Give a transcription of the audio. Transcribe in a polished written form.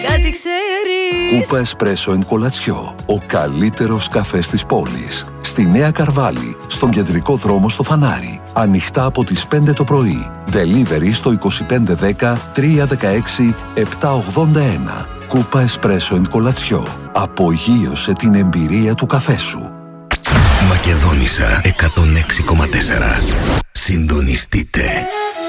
Κάτι ξέρεις. Κούπα Εσπρέσο εν Κολατσιό. Ο καλύτερος καφές της πόλης. Στη Νέα Καρβάλη, στον κεντρικό δρόμο στο Φανάρι. Ανοιχτά από τις 5 το πρωί. Delivery στο 2510 316 781. Κούπα Εσπρέσο εν Κολατσιό. Απογείωσε την εμπειρία του καφέ σου. Μακεδόνισσα 106,4. Συντονιστείτε.